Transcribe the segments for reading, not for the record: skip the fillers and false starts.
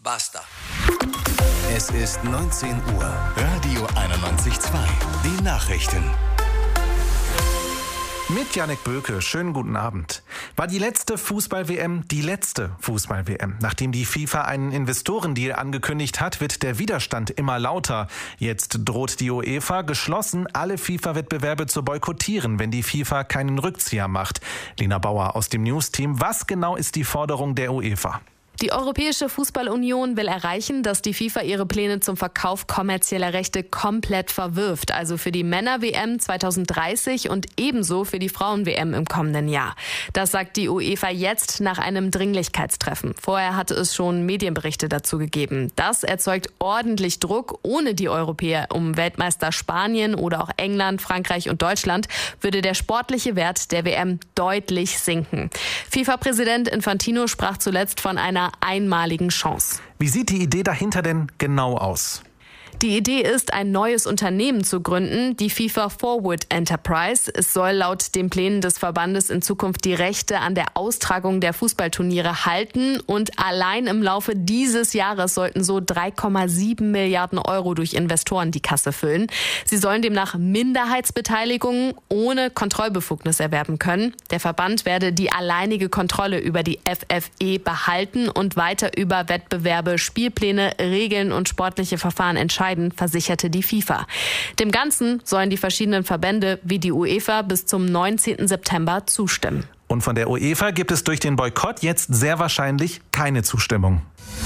Basta. Es ist 19 Uhr. Radio 91.2. Die Nachrichten. Mit Janek Böke, schönen guten Abend. War die letzte Fußball-WM die letzte Fußball-WM? Nachdem die FIFA einen Investorendeal angekündigt hat, wird der Widerstand immer lauter. Jetzt droht die UEFA geschlossen, alle FIFA-Wettbewerbe zu boykottieren, wenn die FIFA keinen Rückzieher macht. Lena Bauer aus dem News-Team. Was genau ist die Forderung der UEFA? Die Europäische Fußballunion will erreichen, dass die FIFA ihre Pläne zum Verkauf kommerzieller Rechte komplett verwirft. Also für die Männer-WM 2030 und ebenso für die Frauen-WM im kommenden Jahr. Das sagt die UEFA jetzt nach einem Dringlichkeitstreffen. Vorher hatte es schon Medienberichte dazu gegeben. Das erzeugt ordentlich Druck. Ohne die Europäer um Weltmeister Spanien oder auch England, Frankreich und Deutschland würde der sportliche Wert der WM deutlich sinken. FIFA-Präsident Infantino sprach zuletzt von einer einmaligen Chance. Wie sieht die Idee dahinter denn genau aus? Die Idee ist, ein neues Unternehmen zu gründen, die FIFA Forward Enterprise. Es soll laut den Plänen des Verbandes in Zukunft die Rechte an der Austragung der Fußballturniere halten. Und allein im Laufe dieses Jahres sollten so 3,7 Milliarden Euro durch Investoren die Kasse füllen. Sie sollen demnach Minderheitsbeteiligungen ohne Kontrollbefugnis erwerben können. Der Verband werde die alleinige Kontrolle über die FFE behalten und weiter über Wettbewerbe, Spielpläne, Regeln und sportliche Verfahren entscheiden, versicherte die FIFA. Dem Ganzen sollen die verschiedenen Verbände wie die UEFA bis zum 19. September zustimmen. Und von der UEFA gibt es durch den Boykott jetzt sehr wahrscheinlich keine Zustimmung.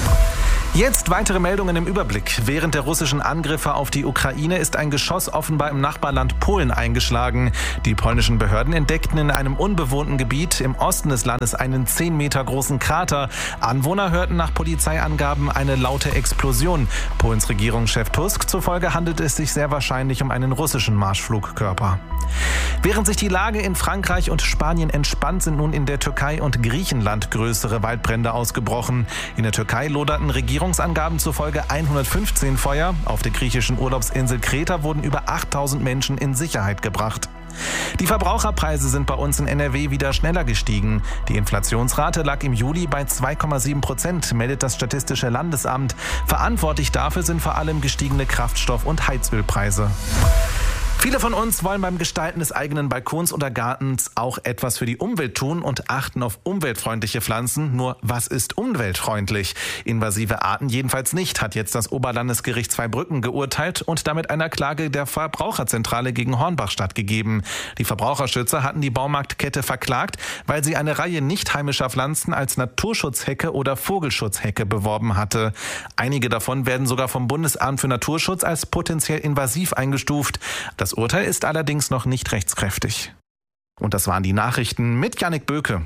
Jetzt weitere Meldungen im Überblick. Während der russischen Angriffe auf die Ukraine ist ein Geschoss offenbar im Nachbarland Polen eingeschlagen. Die polnischen Behörden entdeckten in einem unbewohnten Gebiet im Osten des Landes einen 10 Meter großen Krater. Anwohner hörten nach Polizeiangaben eine laute Explosion. Polens Regierungschef Tusk zufolge handelt es sich sehr wahrscheinlich um einen russischen Marschflugkörper. Während sich die Lage in Frankreich und Spanien entspannt, sind nun in der Türkei und Griechenland größere Waldbrände ausgebrochen. In der Türkei loderten Regierungsangaben zufolge 115 Feuer. Auf der griechischen Urlaubsinsel Kreta wurden über 8000 Menschen in Sicherheit gebracht. Die Verbraucherpreise sind bei uns in NRW wieder schneller gestiegen. Die Inflationsrate lag im Juli bei 2,7%, meldet das Statistische Landesamt. Verantwortlich dafür sind vor allem gestiegene Kraftstoff- und Heizölpreise. Viele von uns wollen beim Gestalten des eigenen Balkons oder Gartens auch etwas für die Umwelt tun und achten auf umweltfreundliche Pflanzen. Nur was ist umweltfreundlich? Invasive Arten jedenfalls nicht, hat jetzt das Oberlandesgericht Zweibrücken geurteilt und damit einer Klage der Verbraucherzentrale gegen Hornbach stattgegeben. Die Verbraucherschützer hatten die Baumarktkette verklagt, weil sie eine Reihe nicht heimischer Pflanzen als Naturschutzhecke oder Vogelschutzhecke beworben hatte. Einige davon werden sogar vom Bundesamt für Naturschutz als potenziell invasiv eingestuft. Das Urteil ist allerdings noch nicht rechtskräftig. Und das waren die Nachrichten mit Janek Böke.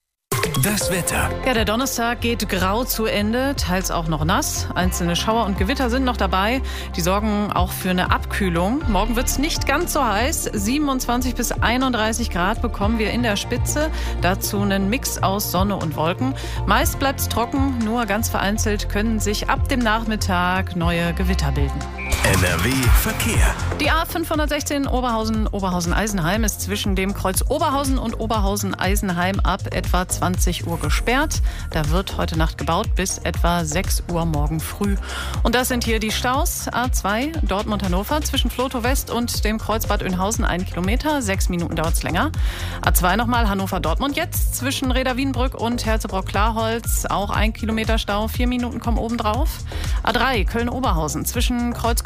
Das Wetter. Ja, der Donnerstag geht grau zu Ende, teils auch noch nass. Einzelne Schauer und Gewitter sind noch dabei. Die sorgen auch für eine Abkühlung. Morgen wird es nicht ganz so heiß. 27 bis 31 Grad bekommen wir in der Spitze. Dazu einen Mix aus Sonne und Wolken. Meist bleibt es trocken, nur ganz vereinzelt können sich ab dem Nachmittag neue Gewitter bilden. NRW Verkehr. Die A516 Oberhausen-Eisenheim ist zwischen dem Kreuz Oberhausen und Oberhausen-Eisenheim ab etwa 20 Uhr gesperrt. Da wird heute Nacht gebaut bis etwa 6 Uhr morgen früh. Und das sind hier die Staus. A2 Dortmund-Hannover zwischen Flotow West und dem Kreuz Bad Oeynhausen 1 Kilometer. 6 Minuten dauert es länger. A2 nochmal Hannover-Dortmund jetzt zwischen Reda-Wiedenbrück und Herzebrock-Klarholz. Auch 1 Kilometer Stau, 4 Minuten kommen obendrauf. A3 Köln-Oberhausen zwischen Kreuz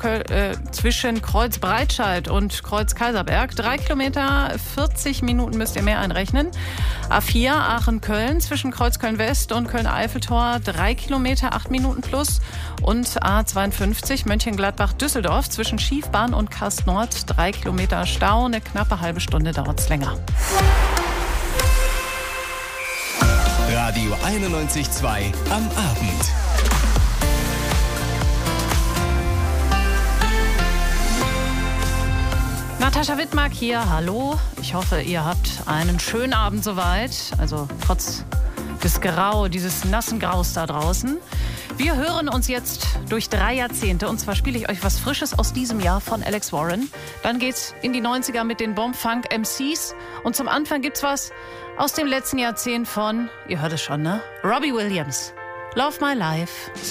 Breitscheid und Kreuz Kaiserberg. 3 Kilometer, 40 Minuten müsst ihr mehr einrechnen. A4 Aachen-Köln zwischen Kreuz Köln-West und Köln-Eiffeltor. 3 Kilometer, 8 Minuten plus. Und A52 Mönchengladbach-Düsseldorf zwischen Schiefbahn und Karst-Nord. 3 Kilometer Stau, eine knappe halbe Stunde dauert es länger. Radio 91.2 am Abend. Natascha Wittmark hier, hallo. Ich hoffe, ihr habt einen schönen Abend soweit. Also trotz dieses nassen Graus da draußen. Wir hören uns jetzt durch 3 Jahrzehnte. Und zwar spiele ich euch was Frisches aus diesem Jahr von Alex Warren. Dann geht's in die 90er mit den Bomb-Funk MCs. Und zum Anfang gibt's was aus dem letzten Jahrzehnt von, ihr hört es schon, ne? Robbie Williams. Love My Life.